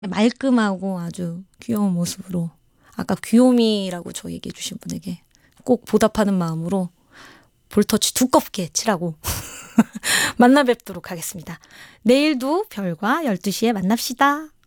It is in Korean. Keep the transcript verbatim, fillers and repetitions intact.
말끔하고 아주 귀여운 모습으로 아까 귀요미라고 저 얘기해 주신 분에게 꼭 보답하는 마음으로 볼터치 두껍게 칠하고 만나 뵙도록 하겠습니다. 내일도 별과 열두 시에 만납시다.